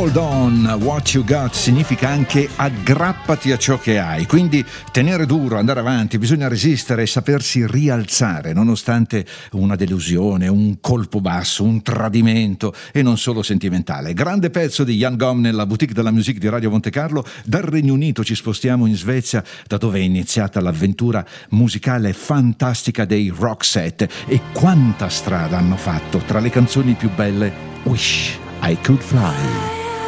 Hold on what you got significa anche aggrappati a ciò che hai, quindi tenere duro, andare avanti, bisogna resistere e sapersi rialzare nonostante una delusione, un colpo basso, un tradimento e non solo sentimentale. Grande pezzo di Ian Gom nella boutique della musique di Radio Monte Carlo. Dal Regno Unito ci spostiamo in Svezia, da dove è iniziata l'avventura musicale fantastica dei Roxette, e quanta strada hanno fatto. Tra le canzoni più belle, Wish I Could Fly.